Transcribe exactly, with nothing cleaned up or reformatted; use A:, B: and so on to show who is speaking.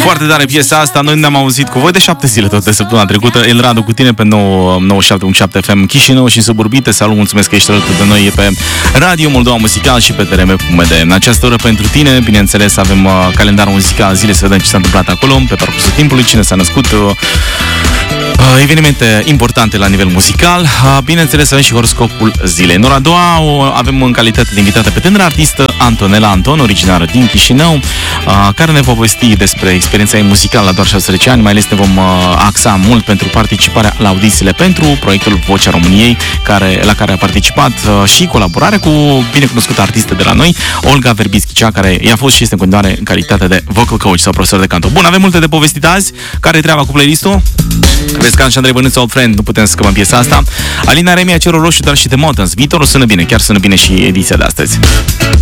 A: Foarte tare piesa asta. Noi ne-am auzit cu voi de șapte zile tot de săptămâna trecută. El Radu cu tine pe nouăzeci și șapte punct șapte F M Chișinău și Suburbite. Salut, mulțumesc că ești alături de noi pe Radio Moldova Muzical și pe T R M punct M D. În această oră pentru tine, bineînțeles, avem uh, calendarul muzical zile să vedem ce s-a întâmplat acolo, pe parcursul timpului, cine s-a născut, uh, evenimente importante la nivel muzical. Bineînțeles, avem și horoscopul zilei. În ora a doua o avem în calitate de invitată pe tânăra artistă Antonela Anton, originară din Chișinău, care ne va povesti despre experiența ei muzicală la doar șaisprezece ani. Mai ales ne vom axa mult pentru participarea la audițiile pentru proiectul Vocea României, care, la care a participat și colaborarea cu binecunoscută artistă de la noi, Olga Verbischi, cea care i-a fost și este în continuare în calitate de vocal coach sau profesor de canto. Bun, avem multe de povestit azi. Care e treaba cu playlist-ul? Vescan și Andrei Bănuț, Old Friend, nu putem să scăpăm piesa asta. Alina Remia, Cerul Roșu, dar și The Mountains. Viitorul sună bine, chiar sună bine și ediția de astăzi.